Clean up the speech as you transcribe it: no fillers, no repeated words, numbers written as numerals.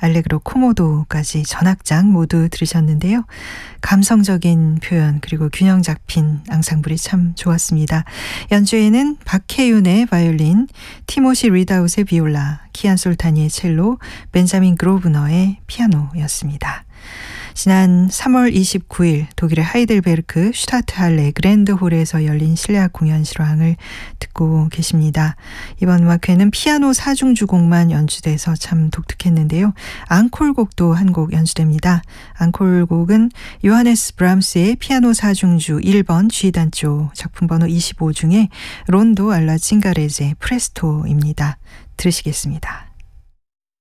알레그로 코모도까지 전악장 모두 들으셨는데요. 감성적인 표현 그리고 균형 잡힌 앙상블이 참 좋았습니다. 연주에는 박혜윤의 바이올린, 티모시 리다웃의 비올라, 키안 솔타니의 첼로, 벤자민 그로브너의 피아노였습니다. 지난 3월 29일 독일의 하이델베르크 슈타트할레 그랜드홀에서 열린 실내악 공연 실황을 듣고 계십니다. 이번 음악회는 피아노 4중주곡만 연주돼서 참 독특했는데요. 앙콜곡도 한 곡 연주됩니다. 앙콜곡은 요하네스 브람스의 피아노 4중주 1번 G단조 작품 번호 25 중에 론도 알라 칭가레제 프레스토입니다. 들으시겠습니다.